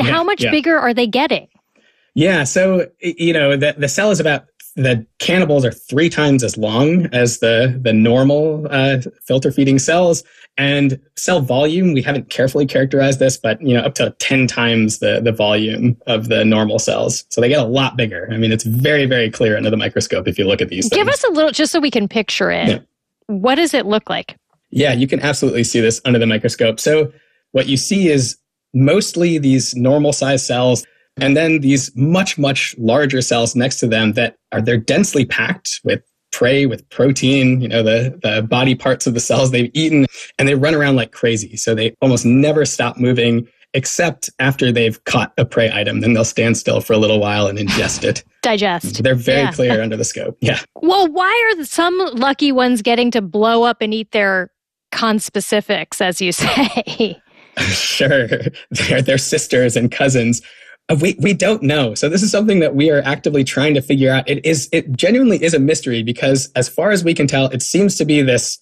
how much bigger are they getting? Yeah. So, the cell is the cannibals are 3 times as long as the normal filter feeding cells. And cell volume, we haven't carefully characterized this, but up to 10 times the volume of the normal cells. So they get a lot bigger. I mean, it's very, very clear under the microscope if you look at these things. Give us a little, just so we can picture it. Yeah. What does it look like? Yeah, you can absolutely see this under the microscope. So what you see is mostly these normal size cells, and then these much, much larger cells next to them they're densely packed with prey, with protein, the body parts of the cells they've eaten, and they run around like crazy. So they almost never stop moving except after they've caught a prey item. Then they'll stand still for a little while and ingest it. Digest. They're very clear under the scope. Yeah. Well, why are some lucky ones getting to blow up and eat their conspecifics, as you say? Sure. They're sisters and cousins. We don't know. So this is something that we are actively trying to figure out. It genuinely is a mystery because as far as we can tell, it seems to be this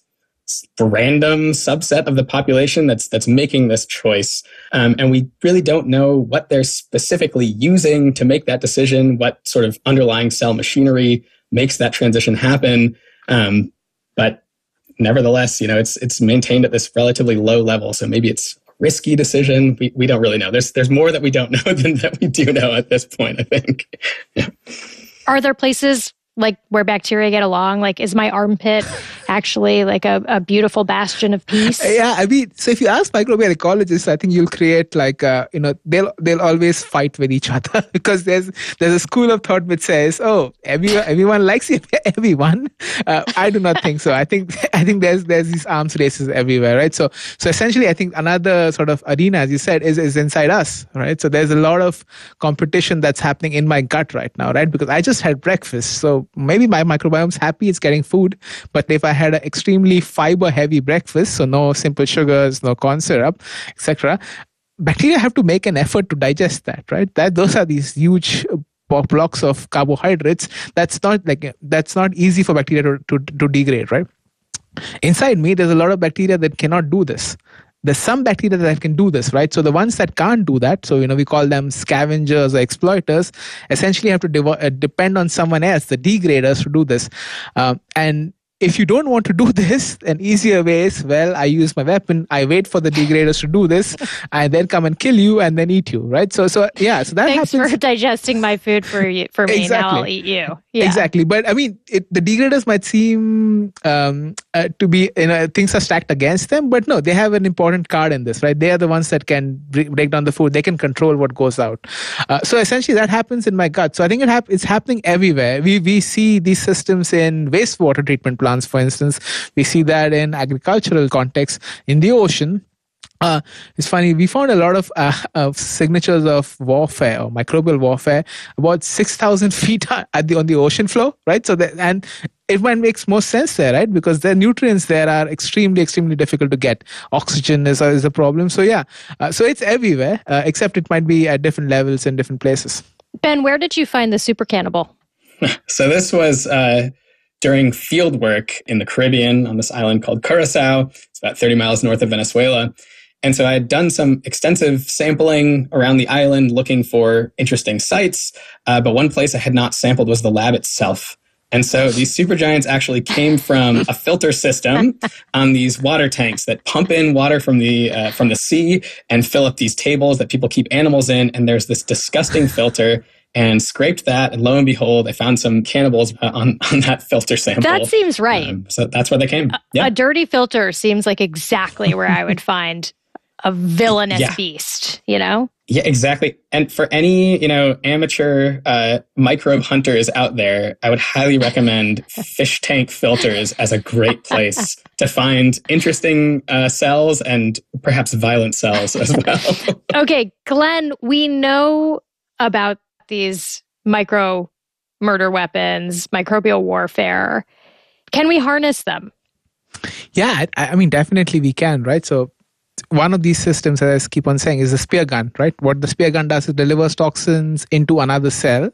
random subset of the population that's making this choice. And we really don't know what they're specifically using to make that decision, what sort of underlying cell machinery makes that transition happen. But nevertheless, it's maintained at this relatively low level. So maybe it's a risky decision. We don't really know. There's more that we don't know than that we do know at this point, I think. Yeah. Are there places like where bacteria get along? Like, is my armpit actually like a beautiful bastion of peace? Yeah, I mean, so if you ask microbial ecologists, I think you'll create like, they'll always fight with each other because there's a school of thought which says, oh, everyone likes everyone. I do not think so. I think there's these arms races everywhere, right? So essentially, I think another sort of arena, as you said, is inside us, right? So there's a lot of competition that's happening in my gut right now, right? Because I just had breakfast, so maybe my microbiome's happy it's getting food, but if I had an extremely fiber-heavy breakfast, so no simple sugars, no corn syrup, etc., bacteria have to make an effort to digest that, right? Those are these huge blocks of carbohydrates. That's not easy for bacteria to degrade, right? Inside me, there's a lot of bacteria that cannot do this. There's some bacteria that can do this, right? So the ones that can't do that, so we call them scavengers or exploiters, essentially have to depend on someone else, the degraders, to do this. And if you don't want to do this, an easier way is, well, I use my weapon, I wait for the degraders to do this, I then come and kill you and then eat you, right? So that Thanks happens. Thanks for digesting my food for me. Exactly. Now I'll eat you. Yeah. Exactly. But I mean, the degraders might seem to be, things are stacked against them, but no, they have an important card in this, right? They are the ones that can break down the food. They can control what goes out. So essentially that happens in my gut. So I think it's happening everywhere. We see these systems in wastewater treatment plants, for instance. We see that in agricultural contexts, in the ocean. It's funny, we found a lot of signatures of warfare or microbial warfare about 6,000 feet on the ocean floor, right? So and it might make more sense there, right? Because the nutrients there are extremely, extremely difficult to get. Oxygen is a problem. So yeah, so it's everywhere, except it might be at different levels in different places. Ben, where did you find the super cannibal? So this was during field work in the Caribbean on this island called Curacao. It's about 30 miles north of Venezuela. And so I had done some extensive sampling around the island looking for interesting sites. But one place I had not sampled was the lab itself. And so these supergiants actually came from a filter system on these water tanks that pump in water from the sea and fill up these tables that people keep animals in. And there's this disgusting filter, and scraped that, and lo and behold, I found some cannibals on that filter sample. That seems right. So that's where they came. Yeah. A dirty filter seems like exactly where I would find a villainous beast, Yeah, exactly. And for any, amateur microbe hunters out there, I would highly recommend fish tank filters as a great place to find interesting cells and perhaps violent cells as well. Okay, Glenn, we know about these micro murder weapons, microbial warfare. Can we harness them? Yeah, I mean, definitely we can, right? So one of these systems, as I keep on saying, is the spear gun, right? What the spear gun does is delivers toxins into another cell.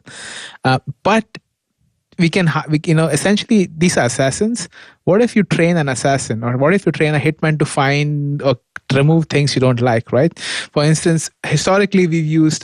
But we can, essentially these are assassins. What if you train an assassin, or what if you train a hitman to find or remove things you don't like, right? For instance, historically, we've used